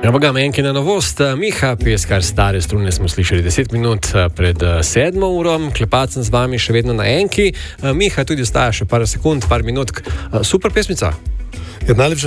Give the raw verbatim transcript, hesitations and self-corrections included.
Ja, pa ga menjki na novost. Miha, peskar stare strune smo slišali deset minut pred sedmo urom. Klepat sem z vami še vedno na enki. Miha tudi ostaja še par sekund, par minut. Super pesmica. Ja, najlepša